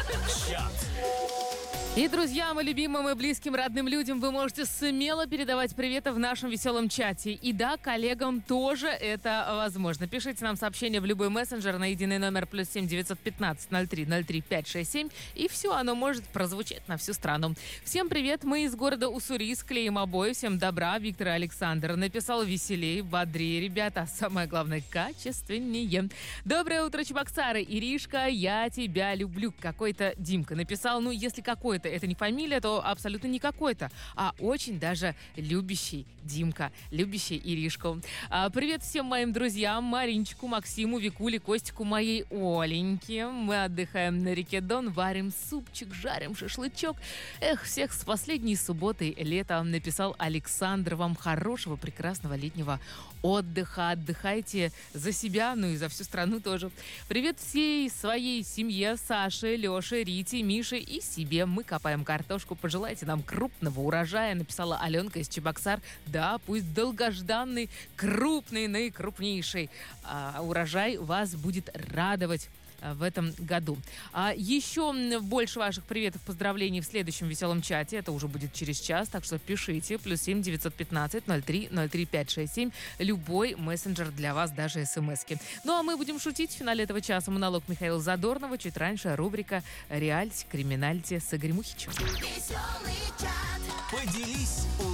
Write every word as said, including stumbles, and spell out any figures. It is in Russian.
Чат. И друзьям, и любимым, и близким, родным людям вы можете смело передавать приветы в нашем веселом чате. И да, коллегам тоже это возможно. Пишите нам сообщение в любой мессенджер на единый номер плюс семь девятьсот пятнадцать ноль три ноль три пять шесть семь. И все, оно может прозвучать на всю страну. Всем привет, мы из города Уссурийск, клеим обои. Всем добра, Виктор и Александр. Написал веселее, бодрее, ребята. Самое главное, качественнее. Доброе утро, Чебоксары. Иришка, я тебя люблю. Какой-то Димка написал, ну, если какой-то это не фамилия, то абсолютно не какой-то, а очень даже любящий Димка, любящий Иришку. А, привет всем моим друзьям, Маринчику, Максиму, Викуле, Костику, моей Оленьке. Мы отдыхаем на реке Дон, варим супчик, жарим шашлычок. Эх, всех с последней субботой лета, написал Александр. Вам хорошего, прекрасного летнего отдыха. Отдыхайте за себя, ну и за всю страну тоже. Привет всей своей семье, Саше, Леше, Рите, Мише и себе. Мы копаем картошку. Пожелайте нам крупного урожая, написала Аленка из Чебоксар. Да, пусть долгожданный, крупный, наикрупнейший а, урожай вас будет радовать в этом году. А еще больше ваших приветов, поздравлений в следующем веселом чате. Это уже будет через час, так что пишите. Плюс семь девятьсот пятнадцать ноль три ноль три пять шесть семь. Любой мессенджер для вас, даже смски. Ну а мы будем шутить. В финале этого часа монолог Михаила Задорнова. Чуть раньше рубрика «Реальти, криминальти» с Игорем Ухичем. Поделись